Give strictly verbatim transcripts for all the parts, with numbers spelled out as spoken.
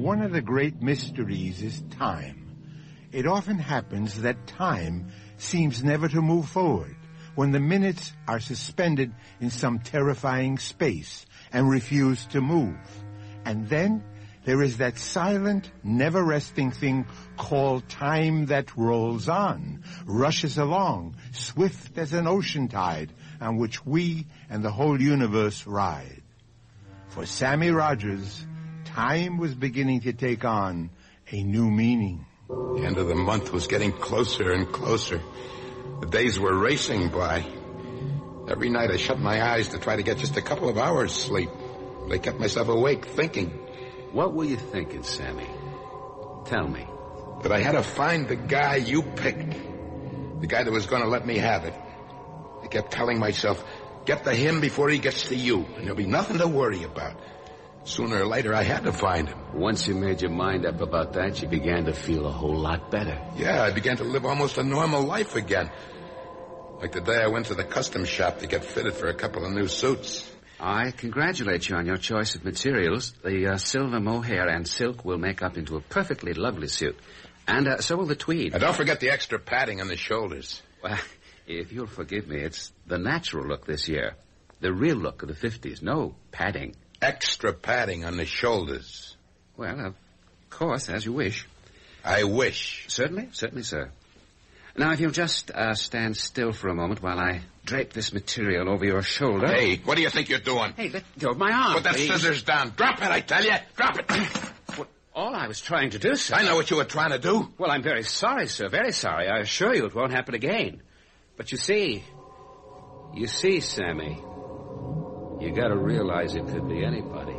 One of the great mysteries is time. It often happens that time seems never to move forward, when the minutes are suspended in some terrifying space and refuse to move. And then there is that silent, never-resting thing called time that rolls on, rushes along, swift as an ocean tide, on which we and the whole universe ride. For Sammy Rogers, time was beginning to take on a new meaning. The end of the month was getting closer and closer. The days were racing by. Every night I shut my eyes to try to get just a couple of hours sleep. I kept myself awake thinking. What were you thinking, Sammy? Tell me. That I had to find the guy you picked. The guy that was going to let me have it. I kept telling myself, get to him before he gets to you, and there'll be nothing to worry about. Sooner or later, I had to find him. Once you made your mind up about that, you began to feel a whole lot better. Yeah, I began to live almost a normal life again. Like the day I went to the custom shop to get fitted for a couple of new suits. I congratulate you on your choice of materials. The uh, silver mohair and silk will make up into a perfectly lovely suit. And uh, so will the tweed. And don't forget the extra padding on the shoulders. Well, if you'll forgive me, it's the natural look this year. The real look of the fifties. No padding. Extra padding on the shoulders. Well, of course, as you wish. I wish. Certainly, certainly, sir. Now, if you'll just uh, stand still for a moment while I drape this material over your shoulder. Hey, what do you think you're doing? Hey, let go of my arm, Put that please. scissors down. Drop it, I tell you. Drop it. Well, all I was trying to do, sir... I know what you were trying to do. Well, I'm very sorry, sir, very sorry. I assure you it won't happen again. But you see... You see, Sammy... You gotta realize it could be anybody.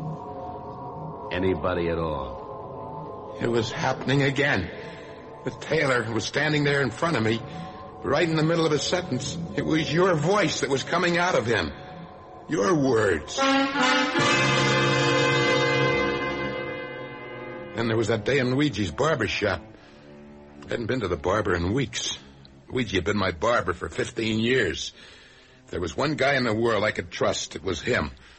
Anybody at all. It was happening again. The tailor was standing there in front of me, right in the middle of a sentence. It was your voice that was coming out of him. Your words. Then there was that day in Luigi's barber shop. I hadn't been to the barber in weeks. Luigi had been my barber for fifteen years. If there was one guy in the world I could trust, it was him.